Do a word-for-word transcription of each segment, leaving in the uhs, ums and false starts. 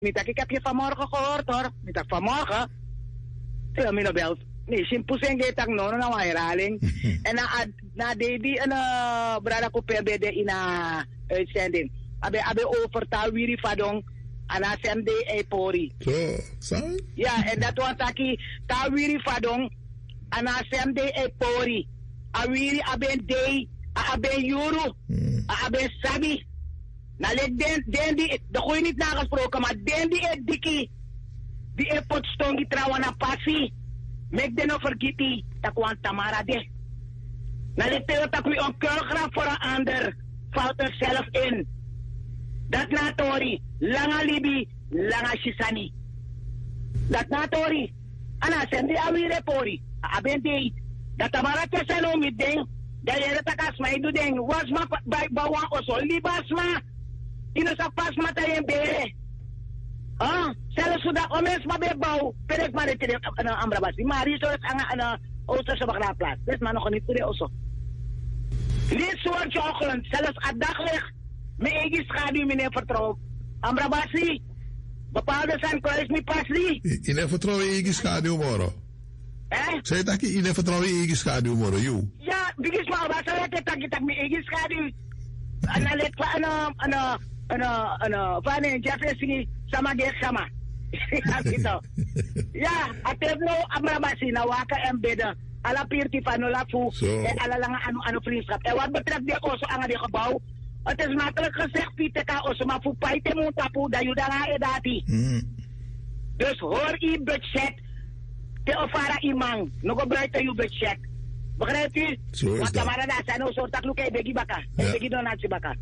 Niet, ik heb je vanmorgen gehoord hoor. Niet dat vanmorgen. Veel minder belt. Nee, simpel zijn gaat no no na herhaling. En na na de die en uh, brada kopie bij de in a uitzending. Abe abe overtal wiri fadong ana semde e pori. Zo, zo. Ja, en dat was taki ta wiri fadong ana semde e pori. A wiri abe de abe yuru. Abe sabi. Na let den den die de goeie niet nagesproken, maar den die het dikkie die e potstongi trawana passie. Mek den overgiti, tak wan tamara de. Na let teo tak we een kurgraf voor een ander, valt er zelf in. Dat na tori, langa libi, langa shisani. Dat na tori, ana sendi awire pori, aben deit. Dat tamara kesano mit ding, da yere takas ma idu ding, was ma bawa oso, libas ma. Ino sa pas ma tayo bere. Ah, zelfs zodat omes ma bebouw, perek maar het in Amrabasi. Maar hier is aan een Oosterse begraafplaats. Dat is maar nog niet voor osso. Dit soort ochtend, zelfs aan daglicht, mijn eigen schaduw meneer vertrouwt. Amrabasi, bepaalde zijn kruis niet pas niet. In een vertrouwen eigen schaduw moro. Eh? Zeg dat je in een vertrouwen eigen schaduw moro, joh. Ja, bigis maar wat zou ik dat ik mijn eigen schaduw. En dan let van een, een, een, een, van een Jeffrey sama ge sama. Ja, atevno Amrabasi na waka embedden. Ala pirti panola fu en ala lang ano ano vriendschap. En wat betreft de osso aan die gebouw, het is makkelijk gezegd Pieter ka osso maar fu paite mo tapu da yuda nga edati. Dus hoor i budget te ofara imang, no gebruik je budget. Begrijpt u? Want kamera daar zijn ook soort takluke begi baka, begi donatie baka.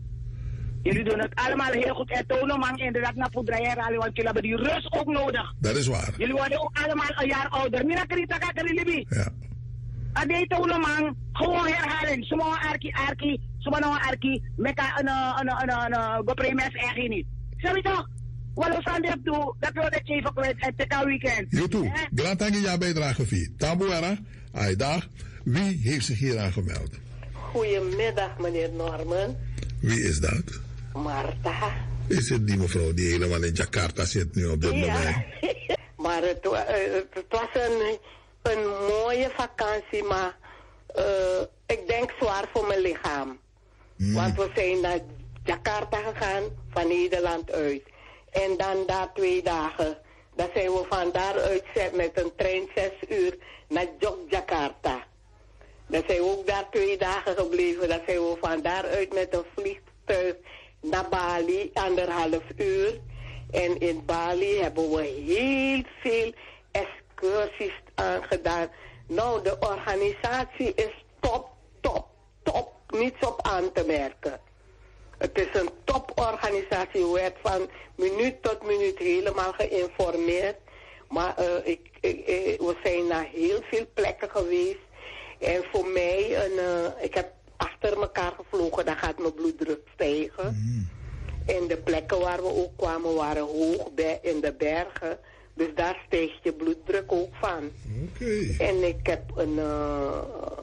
Jullie doen het allemaal heel goed. En tonen man inderdaad naar voedraaier halen, want jullie hebben die rust ook nodig. Dat is waar. Jullie worden ook allemaal een jaar ouder. Mina krita kakari libi. Ja. Ade tonen man, gewoon herhalen. Sommige arki arki, sommige arki, meka een een een een gopremes echt niet. Zo je toch? Walau sandep toe, dat wil ik even kwijt en teka weekend. Je toe. Glantangi ja bijdrage via. Tamboera, Aida, wie heeft zich hier aangemeld? Goedemiddag meneer Norman. Wie is dat? Marta. Is het die mevrouw die helemaal in Jakarta zit nu op dit ja. moment? Maar het, uh, het was een, een mooie vakantie, maar uh, ik denk zwaar voor mijn lichaam. Mm. Want we zijn naar Jakarta gegaan, van Nederland uit. En dan daar twee dagen. Dan zijn we van daaruit met een trein zes uur naar Yogyakarta. Dan zijn we ook daar twee dagen gebleven. Dan zijn we van daaruit met een vliegtuig naar Bali, anderhalf uur. En in Bali hebben we heel veel excursies aangedaan. Nou, de organisatie is top, top, top. Niets op aan te merken. Het is een toporganisatie. Je werd van minuut tot minuut helemaal geïnformeerd. Maar uh, ik, ik, ik, we zijn naar heel veel plekken geweest. En voor mij, een, uh, ik heb achter elkaar gevlogen, dan gaat mijn bloeddruk stijgen. Mm. En de plekken waar we ook kwamen waren hoog bij, in de bergen. Dus daar stijgt je bloeddruk ook van. Okay. En ik heb een, uh,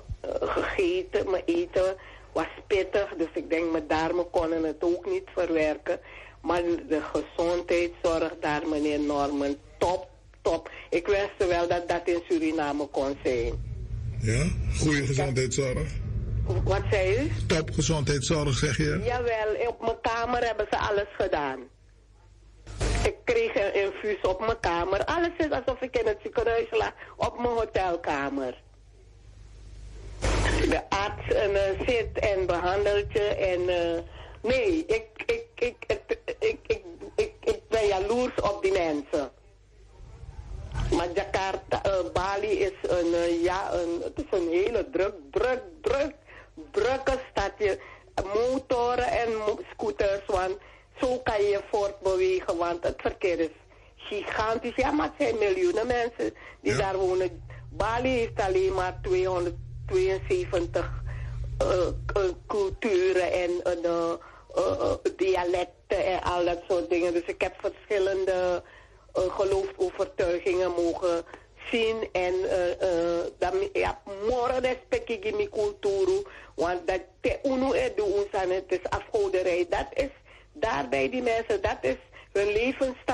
gegeten, mijn eten was pittig. Dus ik denk, mijn darmen konden het ook niet verwerken. Maar de gezondheidszorg daar, meneer Norman, top, top. Ik wist wel dat dat in Suriname kon zijn. Ja, goede gezondheidszorg. Wat zei u? Top gezondheidszorg, zeg je? Jawel, op mijn kamer hebben ze alles gedaan. Ik kreeg een infuus op mijn kamer. Alles is alsof ik in het ziekenhuis lag op mijn hotelkamer. De arts uh, zit en behandelt je en... Uh, nee, ik, ik, ik, ik, ik, ik, ik, ik, ik ben jaloers op die mensen. Maar Jakarta, uh, Bali is een, uh, ja, een, het is een hele druk, druk, druk, drukke stadje. Motoren en scooters, want zo kan je je voortbewegen, want het verkeer is gigantisch. Ja, maar het zijn miljoenen mensen die ja. daar wonen. Bali heeft alleen maar tweehonderdtweeënzeventig uh, uh, culturen en uh, uh, uh, dialecten en al dat soort dingen. Dus ik heb verschillende uh, geloofsovertuigingen mogen zien. En uh, uh, dan, ja, morgen respect ik in mijn cultuur. Want dat te uno e doen, het is afgoderij. Dat is daar bij die mensen, dat is hun levensstijl